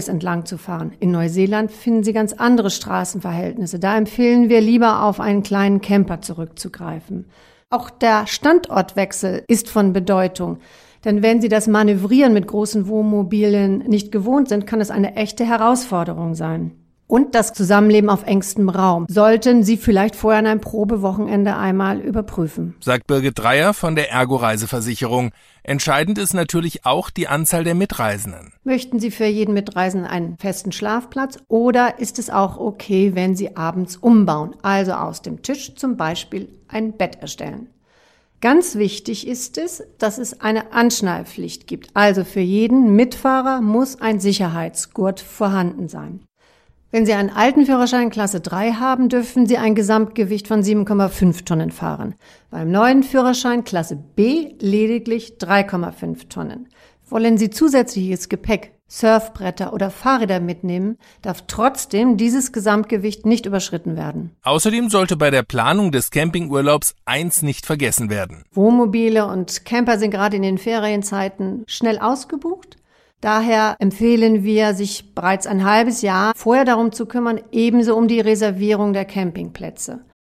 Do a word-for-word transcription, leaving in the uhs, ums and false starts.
Lakes entlang zu fahren. In Neuseeland finden Sie ganz andere Straßenverhältnisse. Da empfehlen wir lieber auf einen kleinen Camper zurückzugreifen. Auch der Standortwechsel ist von Bedeutung. Denn wenn Sie das Manövrieren mit großen Wohnmobilen nicht gewohnt sind, kann es eine echte Herausforderung sein. Und das Zusammenleben auf engstem Raum sollten Sie vielleicht vorher an einem Probewochenende einmal überprüfen. Sagt Birgit Dreier von der Ergo Reiseversicherung. Entscheidend ist natürlich auch die Anzahl der Mitreisenden. Möchten Sie für jeden Mitreisenden einen festen Schlafplatz oder ist es auch okay, wenn Sie abends umbauen, also aus dem Tisch zum Beispiel ein Bett erstellen? Ganz wichtig ist es, dass es eine Anschnallpflicht gibt. Also für jeden Mitfahrer muss ein Sicherheitsgurt vorhanden sein. Wenn Sie einen alten Führerschein Klasse drei haben, dürfen Sie ein Gesamtgewicht von sieben Komma fünf Tonnen fahren. Beim neuen Führerschein Klasse B lediglich drei Komma fünf Tonnen. Wollen Sie zusätzliches Gepäck, Surfbretter oder Fahrräder mitnehmen, darf trotzdem dieses Gesamtgewicht nicht überschritten werden. Außerdem sollte bei der Planung des Campingurlaubs eins nicht vergessen werden. Wohnmobile und Camper sind gerade in den Ferienzeiten schnell ausgebucht. Daher empfehlen wir, sich bereits ein halbes Jahr vorher darum zu kümmern, ebenso um die Reservierung der Campingplätze.